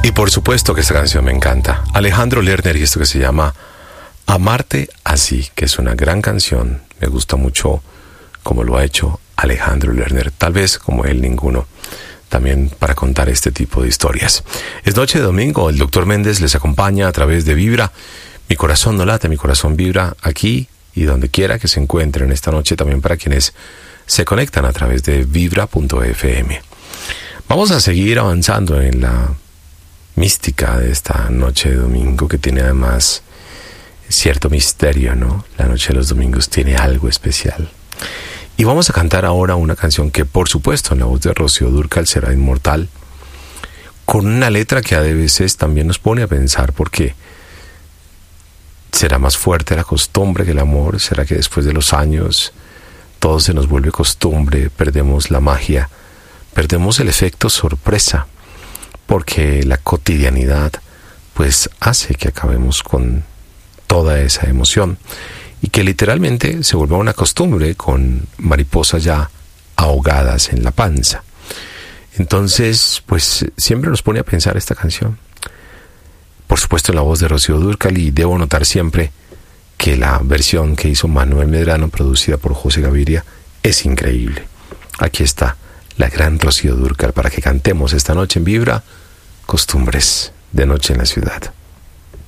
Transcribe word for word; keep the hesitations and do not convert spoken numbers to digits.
Y por supuesto que esta canción me encanta. Alejandro Lerner y esto que se llama Amarte Así, que es una gran canción. Me gusta mucho como lo ha hecho Alejandro Lerner. Tal vez como él ninguno. También para contar este tipo de historias. Es noche de domingo. El doctor Méndez les acompaña a través de Vibra. Mi corazón no late, mi corazón vibra aquí y donde quiera que se encuentren esta noche. También para quienes se conectan a través de vibra punto f m. Vamos a seguir avanzando en la mística de esta noche de domingo, que tiene además cierto misterio, ¿no? La noche de los domingos tiene algo especial. Y vamos a cantar ahora una canción que, por supuesto, en la voz de Rocío Dúrcal será inmortal, con una letra que a veces también nos pone a pensar, porque será más fuerte la costumbre que el amor. Será que después de los años todo se nos vuelve costumbre, perdemos la magia, perdemos el efecto sorpresa, porque la cotidianidad pues hace que acabemos con toda esa emoción y que literalmente se vuelva una costumbre, con mariposas ya ahogadas en la panza. Entonces pues siempre nos pone a pensar esta canción, por supuesto en la voz de Rocío Dúrcal, y debo notar siempre que la versión que hizo Manuel Medrano, producida por José Gaviria, es increíble. Aquí está la gran Rocío Dúrcal para que cantemos esta noche en Vibra, Costumbres de Noche en la Ciudad.